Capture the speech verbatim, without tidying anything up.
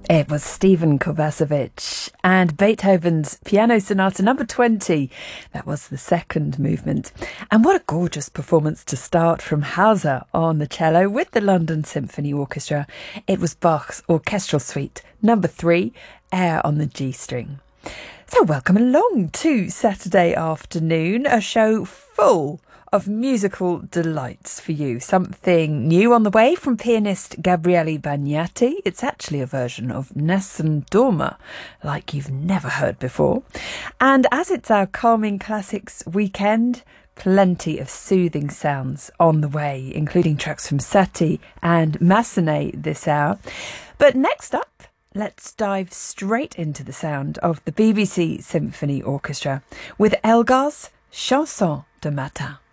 It was Stephen Kovacevic and Beethoven's Piano Sonata number twenty. That was the second movement. And what a gorgeous performance to start from Hauser on the cello with the London Symphony Orchestra. It was Bach's Orchestral Suite number three, Air on the G string. So welcome along to Saturday afternoon, a show full of musical delights for you. Something new on the way from pianist Gabriele Bagnati. It's actually a version of Nessun Dorma, like you've never heard before. And as it's our Calming Classics weekend, plenty of soothing sounds on the way, including tracks from Satie and Massenet this hour. But next up, let's dive straight into the sound of the B B C Symphony Orchestra with Elgar's Chanson de Matin.